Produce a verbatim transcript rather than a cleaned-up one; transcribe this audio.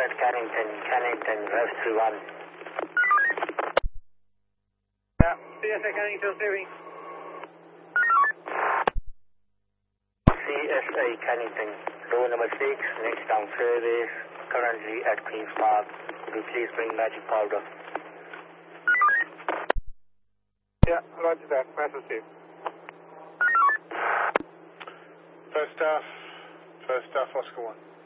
at Cannington, Cannington, Rev three one. Yeah, C S A Cannington receiving. C S A Cannington, row number six, next down service, currently at Queen's Park. Could you please bring magic powder? Yeah, roger that. Pass received. First staff, first staff, Oscar one.